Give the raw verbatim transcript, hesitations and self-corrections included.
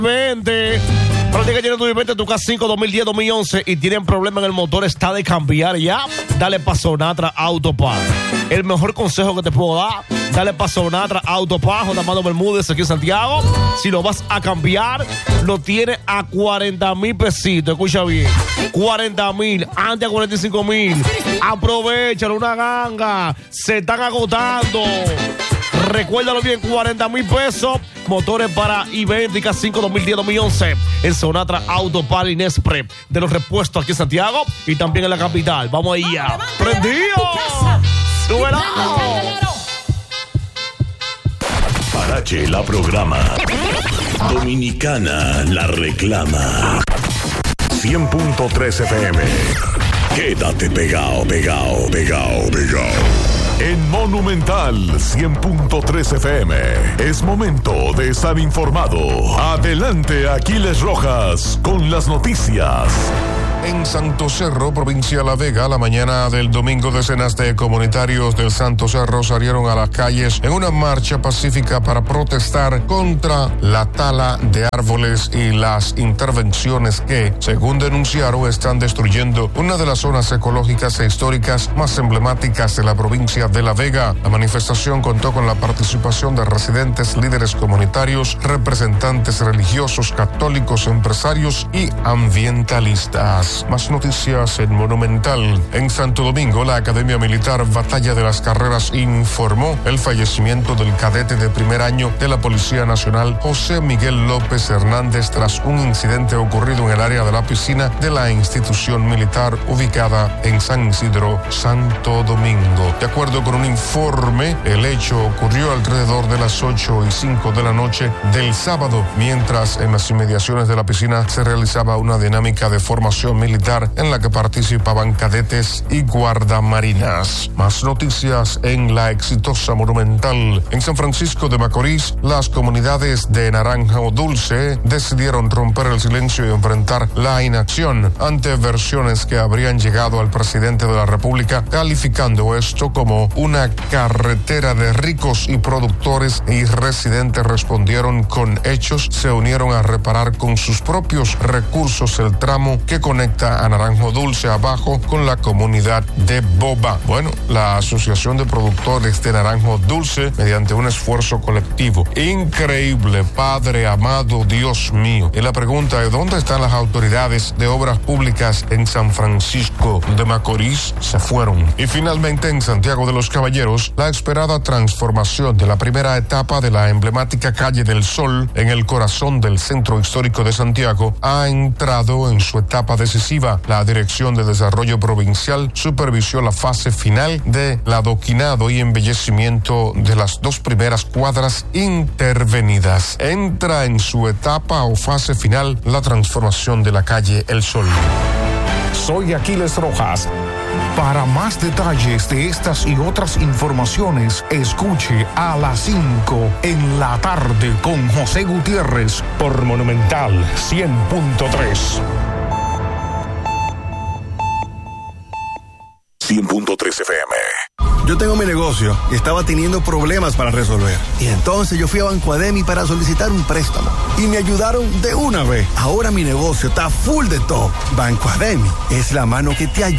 Vente. Para ti que tienes tu Vivente, tu K cinco dos mil diez dos mil once y tienen problema en el motor, está de cambiar ya, dale pa' Sonatra Autopar. El mejor consejo que te puedo dar, dale pa' Sonatra Autopar, J. Amado Bermúdez aquí en Santiago. Si lo vas a cambiar, lo tiene a cuarenta mil pesitos. Escucha bien, cuarenta mil, antes a cuarenta y cinco mil. Aprovechalo, una ganga. Se están agotando. Recuérdalo bien, cuarenta mil pesos. Motores para I-veinte y K cinco dos mil diez dos mil once en Sonatra Autopar y Nespre de los repuestos aquí en Santiago y también en la capital. Vamos ahí ya. ¡Prendido! ¡Súbelo! Parache la programa. Dominicana la reclama. cien punto tres F M. Quédate pegado, pegado, pegado, pegado. En Monumental cien punto tres F M es momento de estar informado. Adelante, Aquiles Rojas, con las noticias. En Santo Cerro, provincia de La Vega, la mañana del domingo, decenas de comunitarios del Santo Cerro salieron a las calles en una marcha pacífica para protestar contra la tala de árboles y las intervenciones que, según denunciaron, están destruyendo una de las zonas ecológicas e históricas más emblemáticas de la provincia de La Vega. La manifestación contó con la participación de residentes, líderes comunitarios, representantes religiosos, católicos, empresarios y ambientalistas. Más noticias en Monumental. En Santo Domingo, la Academia Militar Batalla de las Carreras informó el fallecimiento del cadete de primer año de la Policía Nacional, José Miguel López Hernández, tras un incidente ocurrido en el área de la piscina de la institución militar ubicada en San Isidro, Santo Domingo. De acuerdo con un informe, el hecho ocurrió alrededor de las ocho y cinco de la noche del sábado, mientras en las inmediaciones de la piscina se realizaba una dinámica de formación militar en la que participaban cadetes y guardamarinas. Más noticias en la exitosa Monumental. En San Francisco de Macorís, las comunidades de Naranjo Dulce decidieron romper el silencio y enfrentar la inacción ante versiones que habrían llegado al presidente de la República, calificando esto como una carretera de ricos, y productores y residentes respondieron con hechos. Se unieron a reparar con sus propios recursos el tramo que conecta a Naranjo Dulce abajo con la comunidad de Boba. Bueno, la Asociación de Productores de Naranjo Dulce, mediante un esfuerzo colectivo increíble, Padre amado, Dios mío. Y la pregunta es, ¿dónde están las autoridades de obras públicas en San Francisco de Macorís? Se fueron. Y finalmente, en Santiago de los Caballeros, la esperada transformación de la primera etapa de la emblemática Calle del Sol en el corazón del centro histórico de Santiago ha entrado en su etapa decisiva. La Dirección de Desarrollo Provincial supervisó la fase final de adoquinado y embellecimiento de las dos primeras cuadras intervenidas. Entra en su etapa o fase final la transformación de la calle El Sol. Soy Aquiles Rojas. Para más detalles de estas y otras informaciones, escuche a las cinco en la tarde con José Gutiérrez por Monumental cien punto tres. cien punto tres F M. Yo tengo mi negocio y estaba teniendo problemas para resolver. Y entonces yo fui a Banco Ademi para solicitar un préstamo. Y me ayudaron de una vez. Ahora mi negocio está full de todo. Banco Ademi es la mano que te ayuda.